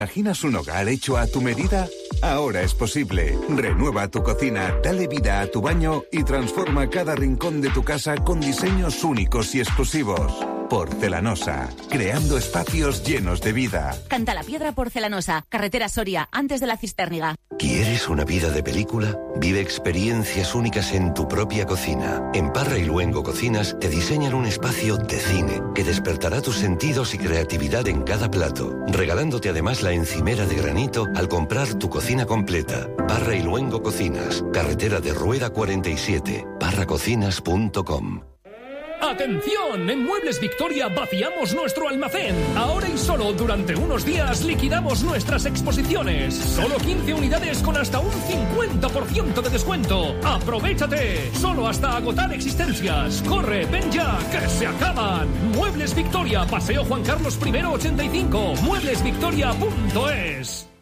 ¿Imaginas un hogar hecho a tu medida? Ahora es posible. Renueva tu cocina, dale vida a tu baño y transforma cada rincón de tu casa con diseños únicos y exclusivos. Porcelanosa, creando espacios llenos de vida. Cantalapiedra Porcelanosa, carretera Soria, antes de la Cistérniga. ¿Quieres una vida de película? Vive experiencias únicas en tu propia cocina. En Parra y Luengo Cocinas te diseñan un espacio de cine que despertará tus sentidos y creatividad en cada plato, regalándote además la encimera de granito al comprar tu cocina completa. Parra y Luengo Cocinas, carretera de Rueda 47, parracocinas.com. ¡Atención! En Muebles Victoria vaciamos nuestro almacén. Ahora y solo durante unos días liquidamos nuestras exposiciones. Solo 15 unidades con hasta un 50% de descuento. ¡Aprovechate! Solo hasta agotar existencias. ¡Corre, ven ya, que se acaban! Muebles Victoria, Paseo Juan Carlos I 85. Mueblesvictoria.es.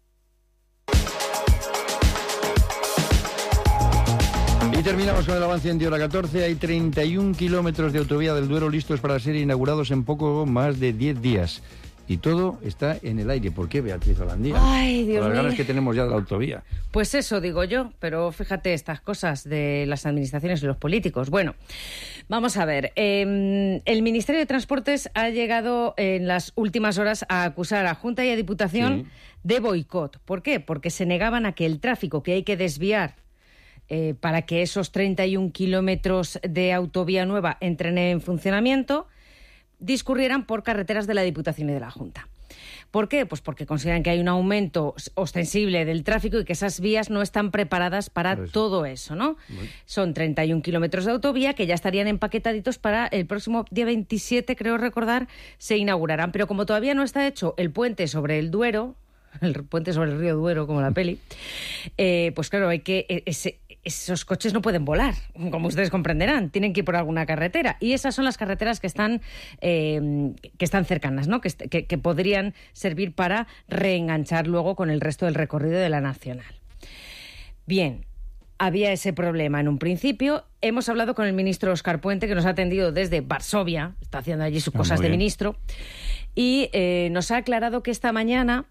Y terminamos con el avance en Hora 14. Hay 31 kilómetros de autovía del Duero listos para ser inaugurados en poco más de 10 días. Y todo está en el aire. ¿Por qué, Beatriz Holandía? Ay, Dios mío. Las ganas que tenemos ya de la autovía. Pues eso digo yo, pero fíjate estas cosas de las administraciones y los políticos. Bueno, vamos a ver. El Ministerio de Transportes ha llegado en las últimas horas a acusar a Junta y a Diputación de boicot. ¿Por qué? Porque se negaban a que el tráfico que hay que desviar para que esos 31 kilómetros de autovía nueva entren en funcionamiento, discurrieran por carreteras de la Diputación y de la Junta. ¿Por qué? Pues porque consideran que hay un aumento ostensible del tráfico y que esas vías no están preparadas para todo eso, ¿no? Son 31 kilómetros de autovía que ya estarían empaquetaditos para el próximo día 27, creo recordar, se inaugurarán. Pero como todavía no está hecho el puente sobre el Duero, el puente sobre el río Duero, como la peli, pues claro, hay que... esos coches no pueden volar, como ustedes comprenderán, tienen que ir por alguna carretera. Y esas son las carreteras que están cercanas, ¿no? Que podrían servir para reenganchar luego con el resto del recorrido de la Nacional. Bien, había ese problema en un principio. Hemos hablado con el ministro Óscar Puente, que nos ha atendido desde Varsovia, está haciendo allí sus cosas de ministro, y nos ha aclarado que esta mañana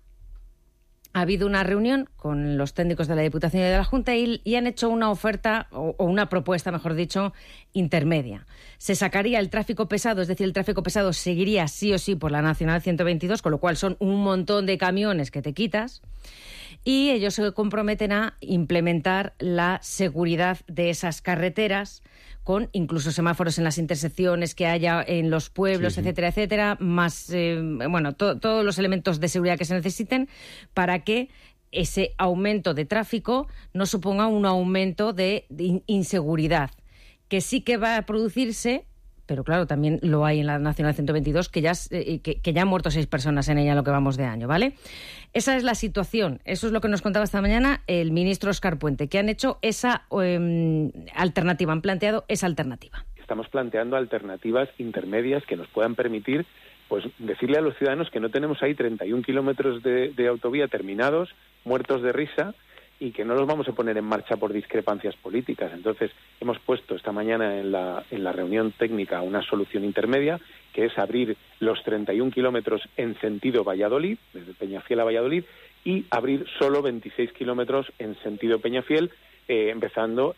ha habido una reunión con los técnicos de la Diputación y de la Junta y han hecho una oferta, o una propuesta, mejor dicho, intermedia. Se sacaría el tráfico pesado, es decir, el tráfico pesado seguiría sí o sí por la Nacional 122, con lo cual son un montón de camiones que te quitas, y ellos se comprometen a implementar la seguridad de esas carreteras, con incluso semáforos en las intersecciones que haya en los pueblos, etcétera, etcétera, más, todos los elementos de seguridad que se necesiten para que ese aumento de tráfico no suponga un aumento de inseguridad, que sí que va a producirse, pero claro, también lo hay en la Nacional 122, que ya han muerto 6 personas en ella en lo que vamos de año, ¿vale? Esa es la situación. Eso es lo que nos contaba esta mañana el ministro Óscar Puente, que han hecho esa alternativa, han planteado esa alternativa. Estamos planteando alternativas intermedias que nos puedan permitir, pues, decirle a los ciudadanos que no tenemos ahí 31 kilómetros de autovía terminados, muertos de risa, y que no los vamos a poner en marcha por discrepancias políticas. Entonces, hemos puesto esta mañana en la reunión técnica una solución intermedia, que es abrir los 31 kilómetros en sentido Valladolid, desde Peñafiel a Valladolid, y abrir solo 26 kilómetros en sentido Peñafiel, empezando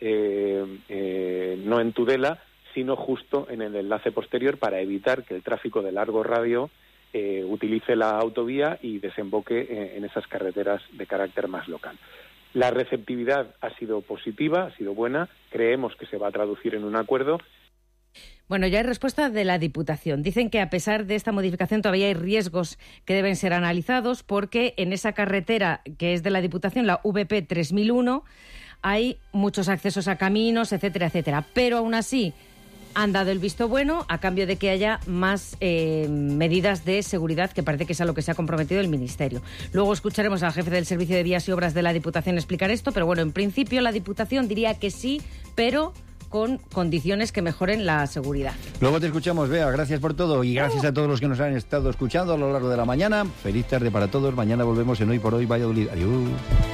no en Tudela, sino justo en el enlace posterior, para evitar que el tráfico de largo radio utilice la autovía y desemboque en esas carreteras de carácter más local. La receptividad ha sido positiva, ha sido buena, creemos que se va a traducir en un acuerdo. Bueno, ya hay respuesta de la Diputación. Dicen que a pesar de esta modificación todavía hay riesgos que deben ser analizados, porque en esa carretera que es de la Diputación, la VP 3001, hay muchos accesos a caminos, etcétera, etcétera. Pero aún así han dado el visto bueno a cambio de que haya más medidas de seguridad, que parece que es a lo que se ha comprometido el Ministerio. Luego escucharemos al jefe del Servicio de Vías y Obras de la Diputación explicar esto, pero bueno, en principio la Diputación diría que sí, pero con condiciones que mejoren la seguridad. Luego te escuchamos, Bea. Gracias por todo y gracias a todos los que nos han estado escuchando a lo largo de la mañana. Feliz tarde para todos. Mañana volvemos en Hoy por Hoy Valladolid. Adiós.